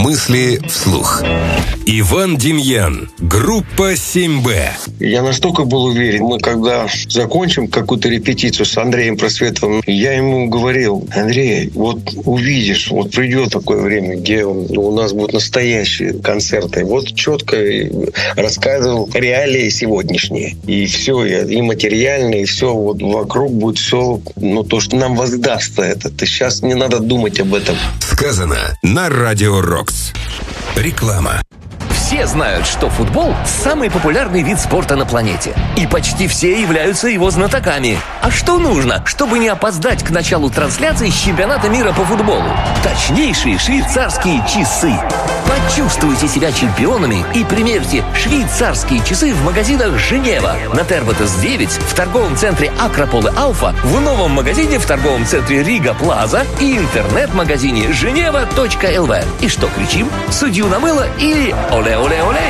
Мысли вслух. Иван Демьян, группа 7Б. Я настолько был уверен, мы когда закончим какую-то репетицию с Андреем Просветовым, я ему говорил: Андрей, вот увидишь, вот придет такое время, где у нас будут настоящие концерты. Вот четко рассказывал реалии сегодняшние. И все, и материальное, и все вот вокруг будет все, то, что нам воздастся это. Сейчас не надо думать об этом. Сказано на Радио Рокс. Реклама. Все знают, что футбол – самый популярный вид спорта на планете. И почти все являются его знатоками. А что нужно, чтобы не опоздать к началу трансляции чемпионата мира по футболу? Точнейшие швейцарские часы. Почувствуйте себя чемпионами и примерьте швейцарские часы в магазинах «Женева», на Терботес 9, в торговом центре «Акрополе Алфа», в новом магазине в торговом центре «Рига Плаза» и интернет-магазине женева.лв. И что кричим? Судью намыло или «Оле-оле-олей»?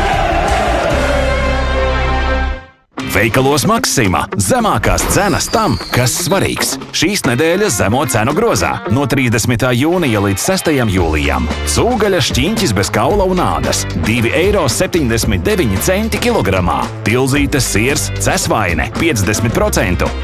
Veikalos Maksima – zemākās cenas tam, kas svarīgs. Šīs nedēļas zemo cenu grozā no 30. jūnija līdz 6. jūlijam. Cūgaļa šķiņķis bez kaula un ādas – 2,79 eiro kilogramā. Tilzītes siers cesvaine – 50% –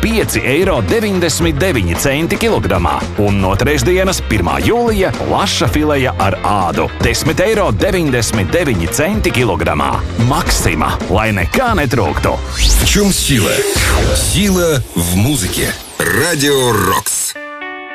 5,99 eiro kilogramā. Un no trešdienas 1. jūlija laša fileja ar ādu – 10,99 eiro kilogramā. Maksima, lai nekā netrūktu. В чем сила? Сила в музыке. Радио Рокс.